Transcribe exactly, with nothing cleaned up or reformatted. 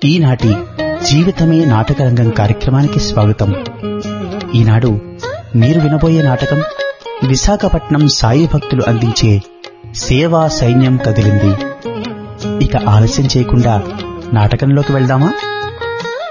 ఈనాటి జీవితమే నాటకరంగం కార్యక్రమానికి స్వాగతం. ఈనాడు మీరు వినబోయే నాటకం విశాఖపట్నం సాయి భక్తులు అందించే సేవా సైన్యం కదిలింది. ఇక ఆలస్యం చేయకుండా నాటకంలోకి వెళ్దామా?